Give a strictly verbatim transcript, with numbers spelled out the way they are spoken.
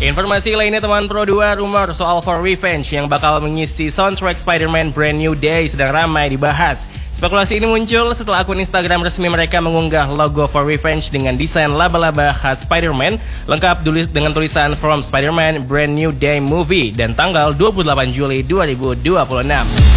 Informasi lainnya teman Pro dua, rumor soal For Revenge yang bakal mengisi soundtrack Spider-Man Brand New Day sedang ramai dibahas. Spekulasi ini muncul setelah akun Instagram resmi mereka mengunggah logo For Revenge dengan desain laba-laba khas Spider-Man, lengkap dengan tulisan From Spider-Man Brand New Day Movie dan tanggal dua puluh delapan Juli dua ribu dua puluh enam.